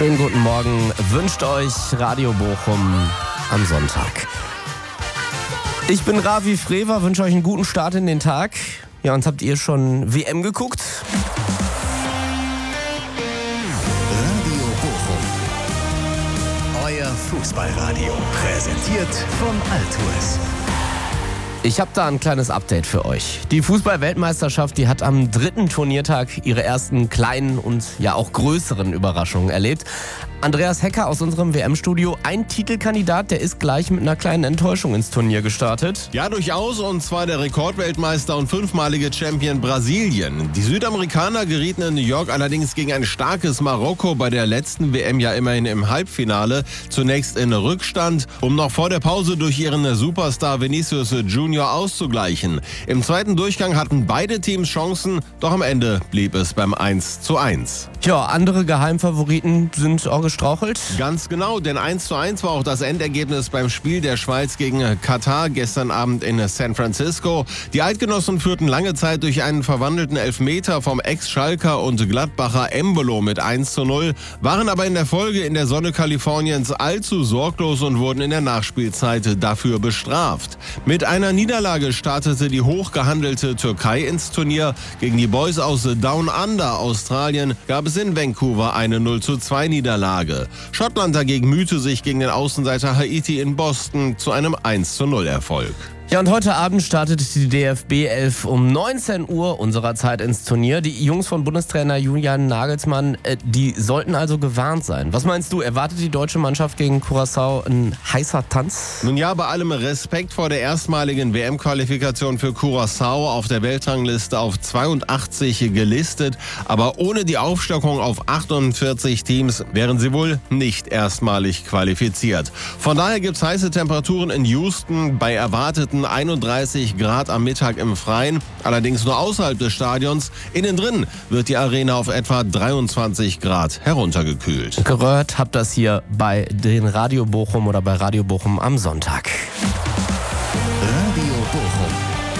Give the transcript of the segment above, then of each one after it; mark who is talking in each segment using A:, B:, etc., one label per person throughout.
A: Schönen guten Morgen, wünscht euch Radio Bochum am Sonntag. Ich bin Ravi Frewer, wünsche euch einen guten Start in den Tag. Ja, und habt ihr schon WM geguckt?
B: Radio Bochum. Euer Fußballradio. Präsentiert von Altues.
A: Ich habe da ein kleines Update für euch. Die Fußball-Weltmeisterschaft, die hat am dritten Turniertag ihre ersten kleinen und ja auch größeren Überraschungen erlebt. Andreas Hecker aus unserem WM-Studio, ein Titelkandidat, der ist gleich mit einer kleinen Enttäuschung ins Turnier gestartet.
C: Ja, durchaus, und zwar der Rekordweltmeister und 5-malige Champion Brasilien. Die Südamerikaner gerieten in New York allerdings gegen ein starkes Marokko bei der letzten WM ja immerhin im Halbfinale. Zunächst in Rückstand, um noch vor der Pause durch ihren Superstar Vinicius Junior auszugleichen. Im zweiten Durchgang hatten beide Teams Chancen, doch am Ende blieb es beim 1:1.
A: Ja, andere Geheimfavoriten sind auch gestrauchelt.
C: Ganz genau, denn 1:1 war auch das Endergebnis beim Spiel der Schweiz gegen Katar gestern Abend in San Francisco. Die Eidgenossen führten lange Zeit durch einen verwandelten Elfmeter vom Ex-Schalker und Gladbacher Embolo mit 1:0, waren aber in der Folge in der Sonne Kaliforniens allzu sorglos und wurden in der Nachspielzeit dafür bestraft. Mit einer Niederlage startete die hochgehandelte Türkei ins Turnier. Gegen die Boys aus Down Under, Australien, gab es in Vancouver eine 0:2 Niederlage. Schottland dagegen mühte sich gegen den Außenseiter Haiti in Boston zu einem 1:0 Erfolg.
A: Ja, und heute Abend startet die DFB 11 um 19 Uhr unserer Zeit ins Turnier. Die Jungs von Bundestrainer Julian Nagelsmann, die sollten also gewarnt sein. Was meinst du, erwartet die deutsche Mannschaft gegen Curaçao ein heißer Tanz?
C: Nun ja, bei allem Respekt vor der erstmaligen WM-Qualifikation für Curaçao, auf der Weltrangliste auf 82 gelistet. Aber ohne die Aufstockung auf 48 Teams wären sie wohl nicht erstmalig qualifiziert. Von daher gibt es heiße Temperaturen in Houston bei erwarteten 31 Grad am Mittag im Freien, allerdings nur außerhalb des Stadions. Innen drin wird die Arena auf etwa 23 Grad heruntergekühlt.
A: Gehört habt das hier bei den Radio Bochum oder bei Radio Bochum am Sonntag.
B: Radio Bochum.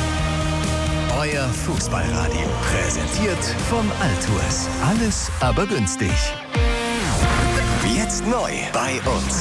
B: Euer Fußballradio. Präsentiert von Altues. Alles aber günstig. Jetzt neu bei uns.